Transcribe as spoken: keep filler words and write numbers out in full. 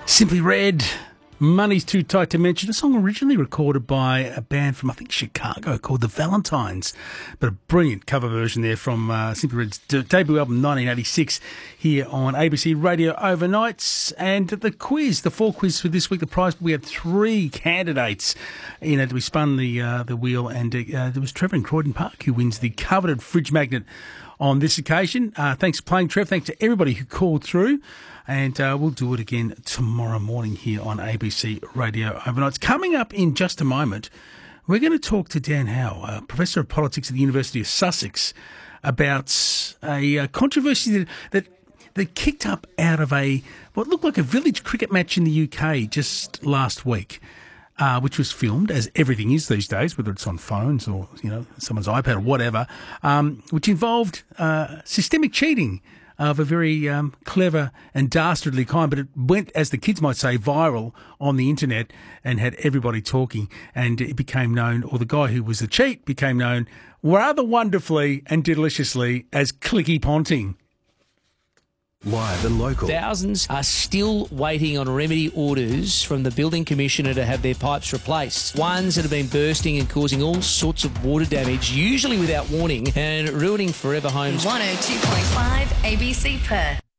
Simply Red, Money's Too Tight to Mention, a song originally recorded by a band from, I think, Chicago called The Valentines, but a brilliant cover version there from uh, Simply Red's de- debut album nineteen eighty-six here on A B C Radio Overnights. And the quiz, the four quiz for this week, the prize, we had three candidates in it. We spun the uh, the wheel, and uh, there was Trevor in Croydon Park who wins the coveted fridge magnet on this occasion. Uh, thanks for playing, Trev. Thanks to everybody who called through. And uh, we'll do it again tomorrow morning here on A B C Radio Overnights. Coming up in just a moment, we're going to talk to Dan Howe, a Professor of Politics at the University of Sussex, about a uh, controversy that, that that kicked up out of a what looked like a village cricket match in the U K just last week, uh, which was filmed, as everything is these days, whether it's on phones or you know someone's iPad or whatever, um, which involved uh, systemic cheating of a very um, clever and dastardly kind, but it went, as the kids might say, viral on the internet and had everybody talking, and it became known, or the guy who was the cheat became known rather wonderfully and deliciously as Clicky Ponting. Live and local. Thousands are still waiting on remedy orders from the building commissioner to have their pipes replaced. Ones that have been bursting and causing all sorts of water damage, usually without warning, and ruining forever homes. one oh two point five A B C Perth.